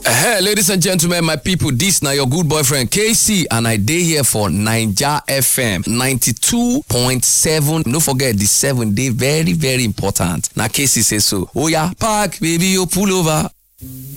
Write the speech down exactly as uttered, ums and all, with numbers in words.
Hey, ladies and gentlemen, my people, this now your good boyfriend K C, and I day here for Naija F M ninety-two point seven. Don't forget the seven day very very important. Now K C says so. Oh yeah, park baby, you pull over.